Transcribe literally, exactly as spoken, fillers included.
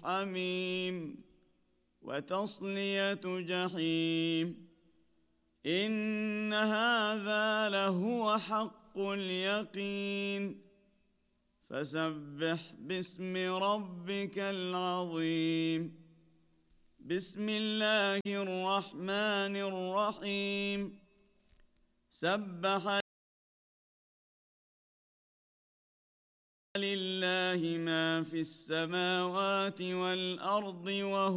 حميم وتصلية جحيم. إن هذا لهو حق اليقين. فسبح باسم ربك العظيم. بسم الله الرحمن الرحيم. سبح لله ما في السماوات والأرض وهو